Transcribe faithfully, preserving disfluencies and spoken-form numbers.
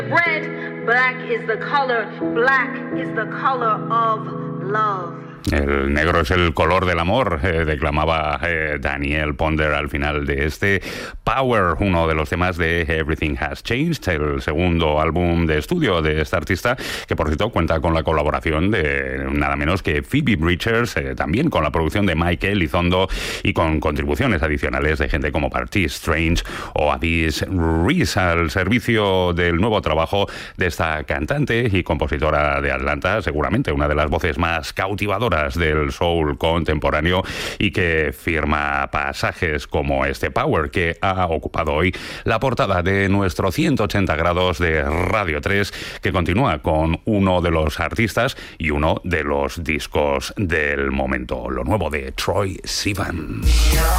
Red, black is the color, black is the color of love. El negro es el color del amor, eh, declamaba eh, Danielle Ponder al final de este Power, uno de los temas de Everything Has Changed, el segundo álbum de estudio de esta artista, que por cierto cuenta con la colaboración de nada menos que Phoebe Bridgers, eh, también con la producción de Michael Elizondo y con contribuciones adicionales de gente como Party Strange o Abyss Reese, al servicio del nuevo trabajo de esta cantante y compositora de Atlanta, seguramente una de las voces más cautivadoras del soul contemporáneo y que firma pasajes como este Power, que ha ocupado hoy la portada de nuestro ciento ochenta grados de Radio tres, que continúa con uno de los artistas y uno de los discos del momento, lo nuevo de Troye Sivan.